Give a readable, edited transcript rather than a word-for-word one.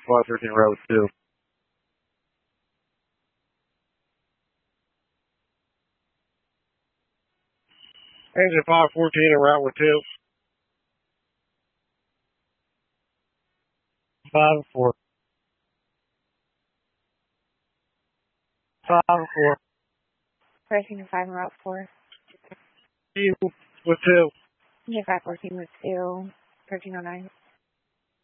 513 route 2. Engine 514 en route with 2. 5 and 4. 5 and 4. Pricing 5 and route 4. You with 2. Engine 514 with 2. 1309.